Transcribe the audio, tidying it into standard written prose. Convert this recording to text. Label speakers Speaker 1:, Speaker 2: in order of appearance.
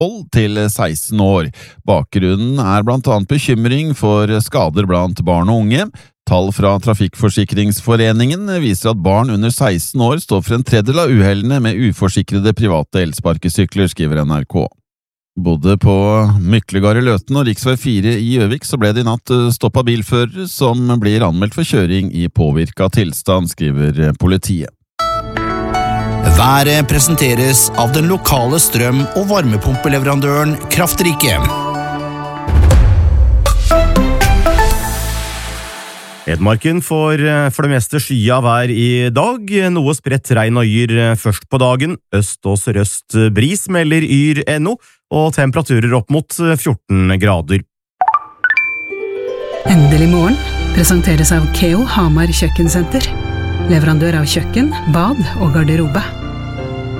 Speaker 1: til 16 år. Bakgrunnen blant annet bekymring for skader blant barn og unge. Tall fra Trafikkforsikringsforeningen viser at barn under 16 år står for en tredjedel av uhellene med uforsikrede private elsparkesykler, skriver NRK. Bodde på Myklegard i Løten og Riksvei 4 i Gjøvik, så ble det i natt stoppet bilfører som blir anmeldt for kjøring i påvirket tilstand, skriver politiet.
Speaker 2: Været presenteres av den lokale strøm- og varmepumpeleverandøren Kraftrike.
Speaker 3: Hedmarken får for det meste skya vær i dag, noe spredt regn og yr først på dagen. Øst og sørøst bris melder yr.no, og temperaturer opp mot 14 grader.
Speaker 4: Endelig morgen presenteres av Keo Hamar Kjøkkensenter. Leverandør av kjøkken, bad og garderobe.